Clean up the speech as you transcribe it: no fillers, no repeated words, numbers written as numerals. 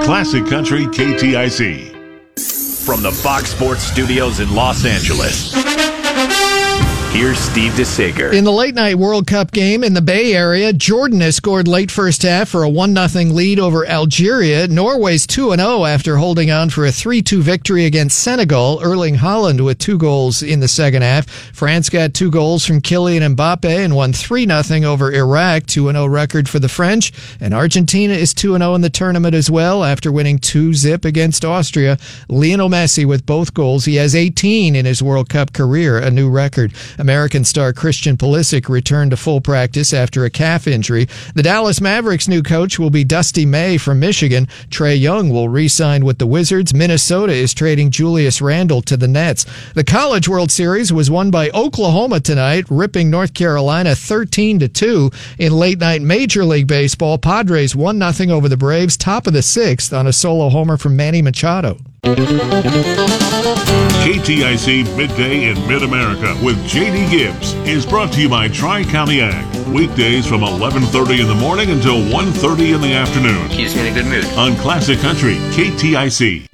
Classic Country KTIC. From the Fox Sports Studios in Los Angeles, here's Steve DeSager. In the late-night World Cup game in the Bay Area, Jordan has scored late first half for a 1-0 lead over Algeria. Norway's 2-0 after holding on for a 3-2 victory against Senegal. Erling Haaland with 2 goals in the second half. France got 2 goals from Kylian Mbappe and won 3-0 over Iraq, 2-0 record for the French. And Argentina is 2-0 in the tournament as well after winning 2-0 against Austria. Lionel Messi with both goals. He has 18 in his World Cup career, a new record. American star Christian Pulisic returned to full practice after a calf injury. The Dallas Mavericks' new coach will be Dusty May from Michigan. Trae Young will re-sign with the Wizards. Minnesota is trading Julius Randle to the Nets. The College World Series was won by Oklahoma tonight, ripping North Carolina 13-2. In late-night Major League Baseball, Padres 1-0 over the Braves, top of the 6th on a solo homer from Manny Machado. KTIC Midday in Mid-America with J.D. Gibbs is brought to you by Tri-County Ag. Weekdays from 11:30 in the morning until 1:30 in the afternoon. Keeps me in a good mood. On Classic Country KTIC.